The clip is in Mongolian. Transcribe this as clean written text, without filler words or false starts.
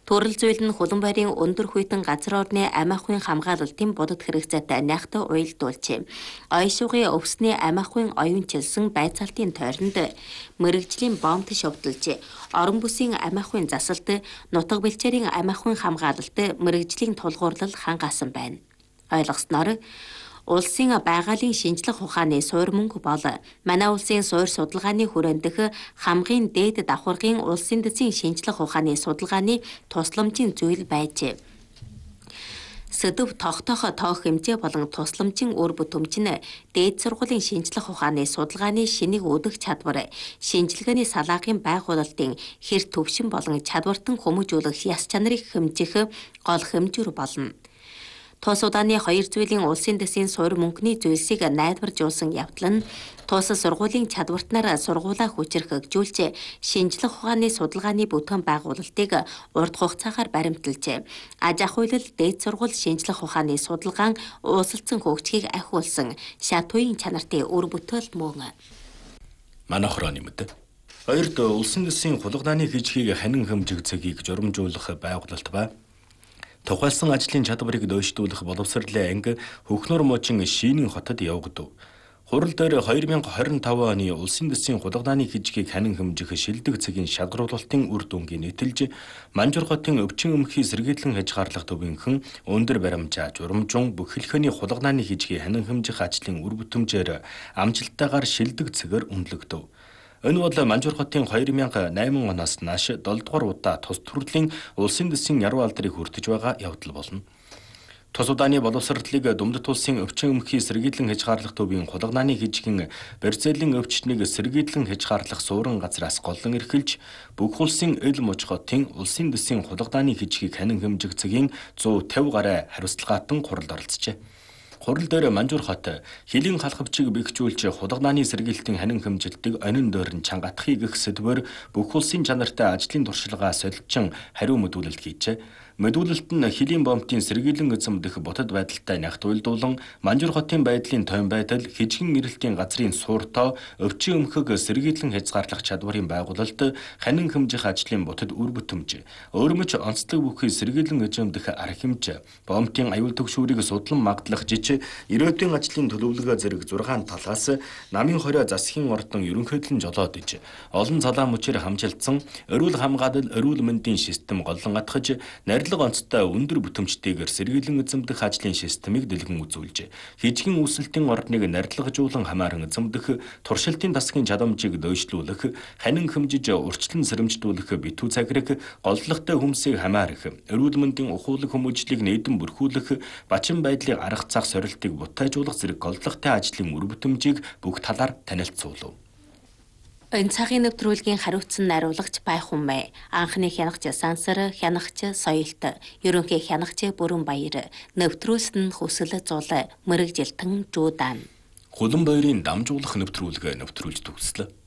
Төрөл зүйл нь хулан байрын өндөр хүйтэн газар орны амь ахуйн хамгаалалтын бодит хэрэгцээтэй найхтай уялдуулжээ. Ойшуугын өвсний амь ахуйн оюунчилсан байцаалтын тойронд мэрэгжлийн бомб шовдолжээ. Орон бүсийн амь ахуйн засалт, нутаг бэлчээрийн амь ахуйн хамгаалалт, мэрэгжлийн тулгуурлал хангаасан байна. Ойлгосноор улсын байгалийн шинжлэх ухааны суур мөнгө бол манай улсын суур судалгааны хүрээндх хамгийн дээд давхаргын улсын дэсийн шинжлэх ухааны судалгааны тусламжийн зүйл байжээ. Сэдв тогтоох тоох хэмжээ болон тусламжийн үр бүтэмж нь дээд сургуулийн шинжлэх ухааны судалгааны шинийг өдөх чадвар, шинжилгээний салаагийн байгуулалтын хэр төвшин болон чадвартан хүмүүжүүлэх яс чанарыг хэмжих гол хэмжүүр болно. Тус удааны хоёр зүйлийн улсын дэсийн суур мөнгөний зүйлсийг найдваржуулсан явдал нь тус сургуулийн чадвартнаар сургуулаа хүчрхэгжүүлж шинжлэх ухааны судалгааны бүтээн байгуулалтыг урт хугацаагаар баримталжээ. Аж ахуйлал дээд сургууль шинжлэх ухааны судалгаан уусалсан хөгжгийг ахиулсан шат үеийн чанартай үр бүтээл мөн. Манай хорооны мэд. Хоёрд улсын дэсийн хулгайны хижгийг ханин хэмжих цагийг журамжуулах байгуулалт ба тухайлсан ажлын чадварыг дөшдүүлэх боловсролын анги Хөхнөр мужийн Шийнэн хотод явагдав. Хурал дээр 2025 оны улсын дэсийн хулгайны хижгийг ханин хэмжих шилдэг цагийн шалгаруулалтын үр дүнгийн нийтэлж Манжуур хотын өвчин өмхий сэргийлэн хязгаарлах төвийнхэн өндөр баримжаа журамжун бүхэлхөөний хулгайны хижгийг ханин хэмжих ажлын үр бүтэмжээр амжилттайгаар шилдэг цагаар үнэлэгдэв. Энэ бол Манжуур хотын 2008 оноос нааш 7 дугаар удаа тус төрлийн улсын дэсийн яруу алдрыг хүртэж байгаа явдал болно. Тус удааны боловсролыг Думдат улсын өвчин өмхий сэргийлэн хязгаарлах төвийн хулгайны хижгийн Барцэлийн өвчтнийг сэргийлэн хязгаарлах суурин газраас голлон эрхэлж бүх улсын эл муж хотын улсын дэсийн хулгайны хижгийг ханин хэмжих цагийн 150 гаруй хариуцлагаатан хуралд оролцжээ. Хурал дээр Манжуур хот хилийн халхавчийг бэхжүүлж хулгайны сэргийлтийн ханин хэмжилтийг онин дойрон чангатахыг гэх сэдвээр бүх улсын чанартай ажлын туршилгаа солилцсон хариу мэдүүлэлт хийжээ. Мэдүүлэлт нь хилийн бомбын сэргийлэн эзэмдэх ботод байдалтай нягт уйлдуулан Манжуур хотын байдлын тойм байдал, хижгийн ирэлтийн газрын сууртоо, өвчин өмхөг сэргийлэн хязгаарлах чадварын байгуулалт, ханин хэмжих ажлын ботод үр бүтэмж, өөрмөч онцлог бүхий сэргийлэн эзэмдэх арга хэмжээ, бомбын аюул төгшүүрийг судлан магдлах жиж, ирээдүйн ажлын төлөвлөгөө зэрэг 6 талаас намын хорио засгийн ордон ерөнхийдөө жолоод иж, олон цалаан мөчээр хамжилтсан эрүүл хамгаалал, эрүүл мэндийн систем голлон атгаж, нарилга онцтой өндөр бүтэмжтэйгээр сэргийлэн эзэмдэх ажлын системийг дэлгэн үзүүлж, хижгийн үүсэлтийн ордныг нарилгажуулан хамааран эзэмдэх, туршилтын дасгийн чадамжийг дөйшлүүлэх, ханин хэмжиж урьдчилан сэрэмжлүүлэх битүү цагираг, голлогтой хүмсийг хамаарах, эрүүл мэндийн ухуулаг хүмүүжлийг нээдэн бүрхүүлэх, бачин байдлын арга зах сорилтыг бутайжуулах зэрэг голлогтой ажлын үр бүтэмжийг бүх талаар танилцуулав. Энэ цагийн нэвтрүүлгийн хариуцсан найруулагч Байхүнмэ, анхны хянагч Сансар, хянагч Соёлт, ерөнхий хянагч Бүрэн Баяр, нэвтрүүлсэн нь Хүсэл Зул, мэрэгжилтэн Жуудан. Хулан баярын дамжуулах нэвтрүүлгээ нэвтрүүлж төгслөө.